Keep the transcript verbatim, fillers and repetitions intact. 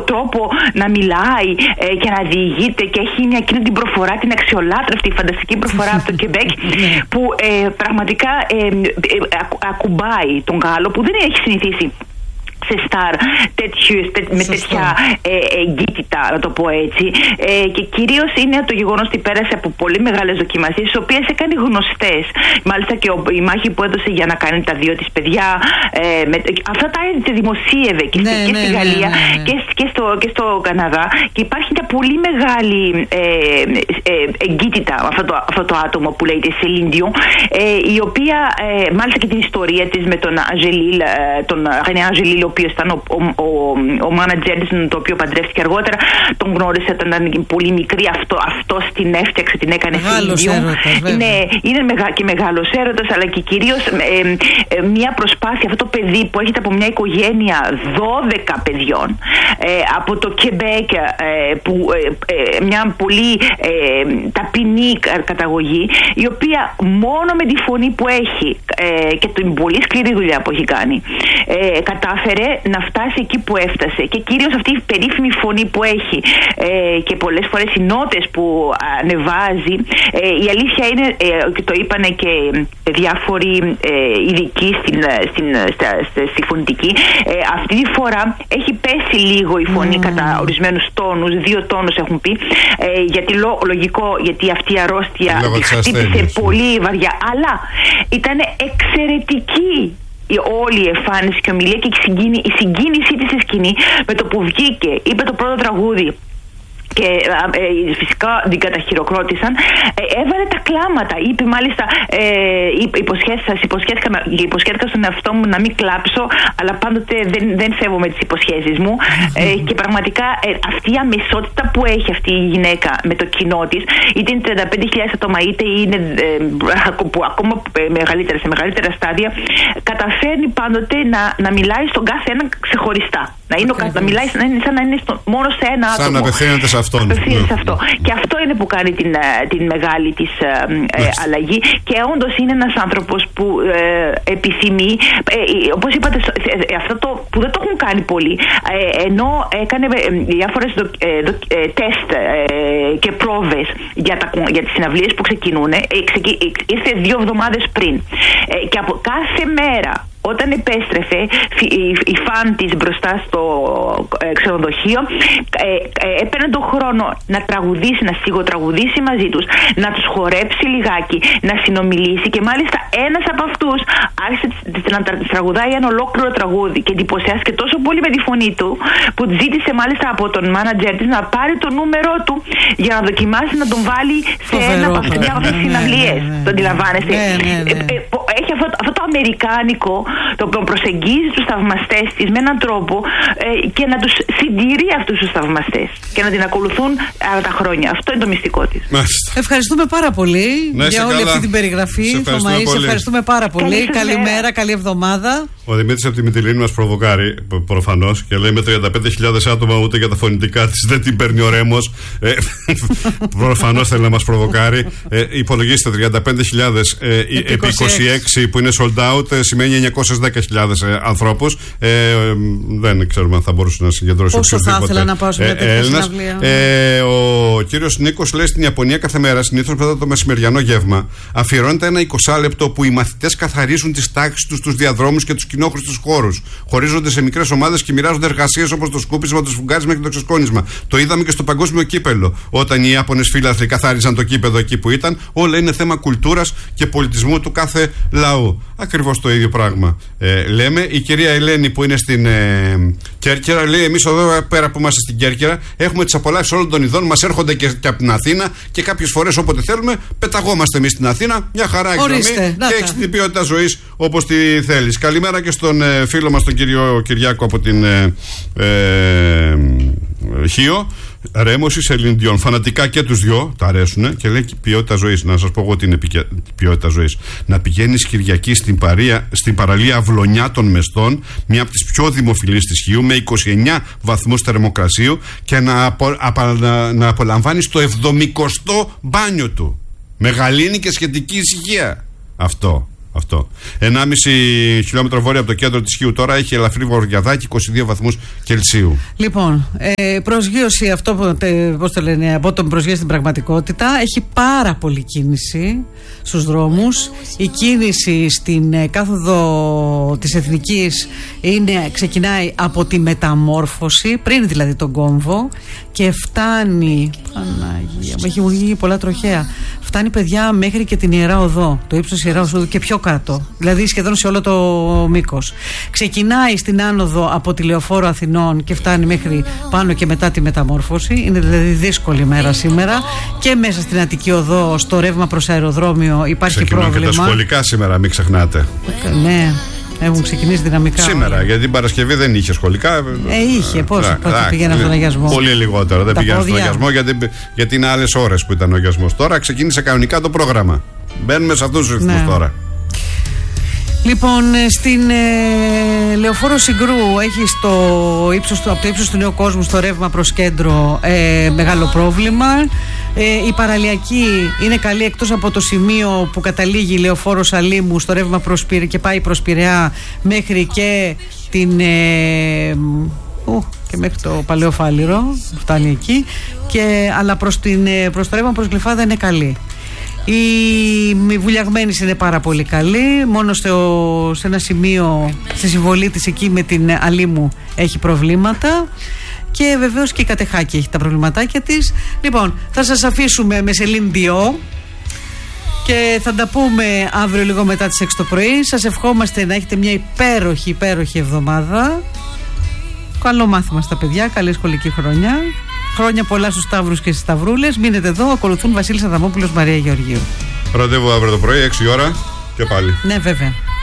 τρόπο να μιλάει ε, και να διηγείται και έχει μια εκείνη την προφορά, την αξιολάτρευτη, φανταστική προφορά από το Κεμπέκ που ε, πραγματικά ε, ε, ακου, ακουμπάει τον Γάλλο που δεν έχει συνηθίσει σε στάρ τέτοιου, τέ, με τέτοια ε, εγκύτητα, να το πω έτσι. Ε, και κυρίως είναι το γεγονός ότι πέρασε από πολύ μεγάλες δοκιμασίες, τις οποίες έκανε γνωστές. Μάλιστα και ο, η μάχη που έδωσε για να κάνει τα δύο της παιδιά, ε, με, αυτά τα έδειξε, δημοσίευε και, ναι, στη, και ναι, στη Γαλλία ναι, ναι, ναι. Και, και, στο, και στο Καναδά. Και υπάρχει μια πολύ μεγάλη ε, ε, εγκύτητα αυτό το, αυτό το άτομο που λέγεται Céline Dion, ε, η οποία ε, μάλιστα και την ιστορία της με τον Αγγελίλ, ε, τον Ρενέ Αγγελίλ, ο οποίος ήταν ο, ο, ο, ο μάνατζερ της, το οποίο παντρεύτηκε αργότερα, τον γνώρισε όταν ήταν πολύ μικρή, αυτό, αυτός την έφτιαξε, την έκανε φίλιο. Είναι, είναι μεγα, και μεγάλος έρωτας, αλλά και κυρίως ε, ε, μια προσπάθεια, αυτό το παιδί που έχετε από μια οικογένεια δώδεκα παιδιών, ε, από το Κεμπέκ, ε, που, ε, ε, μια πολύ ε, ταπεινή καταγωγή, η οποία μόνο με τη φωνή που έχει ε, και την πολύ σκληρή δουλειά που έχει κάνει, ε, κατάφερε να φτάσει εκεί που έφτασε. Και κυρίως αυτή η περίφημη φωνή που έχει ε, και πολλές φορές οι νότες που ανεβάζει, ε, η αλήθεια είναι, ε, και το είπανε και διάφοροι ε, ειδικοί στην, στην, στα, στα, στη φωνητική, ε, αυτή τη φορά έχει πέσει λίγο η φωνή mm. κατά ορισμένους τόνους, δύο τόνους έχουν πει, ε, γιατί λο, λογικό, γιατί αυτή η αρρώστια τη χτύπησε πολύ βαριά, αλλά ήταν εξαιρετική η όλη η εμφάνιση και ομιλία και η, συγκίνη, η συγκίνησή της στη σκηνή με το που βγήκε, είπε το πρώτο τραγούδι και ε, ε, φυσικά την καταχειροκρότησαν, ε, έβαλε τα κλάματα, είπε μάλιστα ε, υποσχέθηκα, υποσχέθηκα, υποσχέθηκα στον εαυτό μου να μην κλάψω, αλλά πάντοτε δεν, δεν σέβομαι τις υποσχέσεις μου, ε, και πραγματικά ε, αυτή η αμεσότητα που έχει αυτή η γυναίκα με το κοινό της, είτε είναι τριάντα πέντε χιλιάδες άτομα είτε είναι ε, που, ακόμα μεγαλύτερα, σε μεγαλύτερα στάδια, καταφέρνει πάντοτε να, να μιλάει στον κάθε ένα ξεχωριστά, να, είναι ο, να μιλάει να είναι, σαν να είναι στο, μόνο σε ένα άτομο. Σαν να απευθύνεται σε αυτόν. Ναι. Αυτό. Και αυτό είναι που κάνει την, την μεγάλη της ε, ε, αλλαγή, και όντως είναι ένας άνθρωπος που ε, επιθυμεί, ε, όπως είπατε, ε, αυτό το, που δεν το έχουν κάνει πολλοί, ε, ενώ έκανε ε, διάφορες δο, ε, δο, ε, τεστ ε, και πρόβες για, τα, για τις συναυλίες που ξεκινούν, ε, ξεκι, ε, ήρθε δύο εβδομάδες πριν, ε, και από κάθε μέρα όταν επέστρεφε η φαν της μπροστά στο ε, ξενοδοχείο, ε, ε, έπαιρνε τον χρόνο να τραγουδήσει, να σιγοτραγουδήσει μαζί τους, να τους χορέψει λιγάκι, να συνομιλήσει, και μάλιστα ένας από αυτούς άρχισε να τραγουδάει ένα ολόκληρο τραγούδι και εντυπωσιάστηκε τόσο πολύ με τη φωνή του που ζήτησε μάλιστα από τον μάνατζερ της να πάρει το νούμερό του για να δοκιμάσει να τον βάλει σε ένα από αυτές τις συναυλίες. Το αντιλαμβάνεστε? Έχει αυτό, αυτό το αμερικάνικο, το οποίο προσεγγίζει τους θαυμαστές της με έναν τρόπο ε, και να τους συντηρεί αυτούς τους θαυμαστές και να την ακολουθούν άλλα τα χρόνια. Αυτό είναι το μυστικό της. Μάλιστα. Ευχαριστούμε πάρα πολύ ναι, για όλη καλά. αυτή την περιγραφή. Θωμαή, σε ευχαριστούμε πάρα πολύ. Καλημέρα, καλή εβδομάδα. Ο Δημήτρης από τη Μυτιλήνη μας προβοκάρει προφανώς και λέει με τριάντα πέντε χιλιάδες άτομα ούτε για τα φωνητικά της δεν την παίρνει ο Ρέμος. Ε, προφανώς θέλει να μας προβοκάρει. Ε, υπολογίστε τριάντα πέντε χιλιάδες ε, επί είκοσι έξι που είναι sold out ε, σημαίνει εννιακόσιες δέκα χιλιάδες ε, ανθρώπους. Ε, ε, δεν ξέρουμε αν θα μπορούσε να συγκεντρώσει όσο θα ήθελα να πάω σε μια τέτοια συναυλία. Ε, ο κύριος Νίκος λέει στην Ιαπωνία κάθε μέρα, συνήθως μετά το μεσημεριανό γεύμα, αφιερώνεται ένα εικοσάλεπτο που οι μαθητές καθαρίζουν τις τάξεις τους, τους διαδρόμους και τους κοινόχρηστους χώρους. Χωρίζονται σε μικρές ομάδες και μοιράζονται εργασίες όπως το σκούπισμα, το σφουγγάρισμα και το ξεσκόνισμα. Το είδαμε και στο παγκόσμιο κύπελο. Όταν οι Ιάπωνες φίλαθλοι καθάριζαν το κήπεδο εκεί που ήταν, όλα είναι θέμα κουλτούρας και πολιτισμού του κάθε λαού. Ακριβώς το ίδιο πράγμα ε, λέμε. Η κυρία Ελένη που είναι στην ε, Κέρκυρα λέει: εμείς εδώ πέρα που είμαστε στην Κέρκυρα έχουμε τις απολαύσεις όλων των ειδών. Μας έρχονται και, και από την Αθήνα και κάποιες φορές όποτε θέλουμε πεταγόμαστε εμείς στην Αθήνα. Μια χαρά έχει γραμμή και έχει την ποιότητα ζωής όπως τη θέλεις. Καλημέρα και στον ε, φίλο μας τον κύριο Κυριάκο από την ε, ε, Χίο. Ρέμος ή Céline Dion, φανατικά και τους δυο, τα αρέσουνε και λέει ποιότητα ζωής. Να σας πω εγώ τι είναι ποιότητα ζωής. Να πηγαίνεις Κυριακή στην, παρία, στην παραλία Αυλωνιά των Μεστών, μια από τις πιο δημοφιλείς της Χίου, με είκοσι εννέα βαθμούς θερμοκρασίου και να, απο, απα, να, να απολαμβάνεις το εβδομηκοστό μπάνιο του. Με γαλήνη και σχετική ησυχία. Αυτό. Αυτό. ενάμιση χιλιόμετρο βόρεια από το κέντρο της Χίου τώρα έχει ελαφρύ βορειαδάκι, είκοσι δύο βαθμούς Κελσίου. Λοιπόν, ε, προσγείωση αυτό που, πώς το λένε, από τον προσγείωση στην πραγματικότητα, έχει πάρα πολύ κίνηση στους δρόμους. Η κίνηση στην ε, κάθοδο της Εθνικής είναι, ξεκινάει από τη Μεταμόρφωση, πριν δηλαδή τον κόμβο, και φτάνει, Παναγία, έχει γίνει πολλά τροχαία, φτάνει παιδιά μέχρι και την Ιερά Οδό, το ύψος Ιερά Οδό και πιο κάτω, δηλαδή σχεδόν σε όλο το μήκος. Ξεκινάει στην άνοδο από τη Λεωφόρο Αθηνών και φτάνει μέχρι πάνω και μετά τη Μεταμόρφωση. Είναι δηλαδή δύσκολη μέρα σήμερα. Και μέσα στην Αττική Οδό, στο ρεύμα προς αεροδρόμιο, υπάρχει Ξεκινούν πρόβλημα. Και τα σχολικά σήμερα, μην ξεχνάτε. Ναι. Έχουν ξεκινήσει δυναμικά. Σήμερα, όλα. Γιατί την Παρασκευή δεν είχε σχολικά. Ε, είχε, πόσο πήγαιναν στον αγιασμό. Πολύ λιγότερο. Δεν πήγαιναν στον αγιασμό γιατί, γιατί είναι άλλες ώρες που ήταν ο αγιασμός. Τώρα ξεκίνησε κανονικά το πρόγραμμα. Μπαίνουμε σε αυτούς τους ρυθμούς, ναι, τώρα. Λοιπόν, στην ε, Λεωφόρο Συγκρού έχει στο ύψος, από το ύψος του Νέου Κόσμου στο ρεύμα προς κέντρο ε, μεγάλο πρόβλημα. Ε, η παραλιακή είναι καλή εκτός από το σημείο που καταλήγει η Λεωφόρο Σαλίμου στο ρεύμα προς Πειραιά και πάει προς Πειραιά μέχρι και την... Ε, ου, και μέχρι το Παλαιό Φάληρο, φτάνει εκεί, και, αλλά προς, την, προς το ρεύμα προς Γλυφάδα είναι καλή. Η Βουλιαγμένης είναι πάρα πολύ καλή. Μόνο στο, σε ένα σημείο στη συμβολή της εκεί με την Αλήμου έχει προβλήματα. Και βεβαίως και η Κατεχάκη έχει τα προβληματάκια της. Λοιπόν, θα σας αφήσουμε με Σελήν Διό και θα τα πούμε αύριο λίγο μετά τις έξι το πρωί. Σας ευχόμαστε να έχετε μια υπέροχη υπέροχη εβδομάδα. Καλό μάθημα στα παιδιά, καλή σχολική χρονιά. Χρόνια πολλά στους Σταύρους και στις Σταυρούλες. Μείνετε εδώ, ακολουθούν Βασίλης Αδαμόπουλος, Μαρία Γεωργίου. Ραντεβού αύριο το πρωί, έξι ώρα και πάλι. Ναι, βέβαια.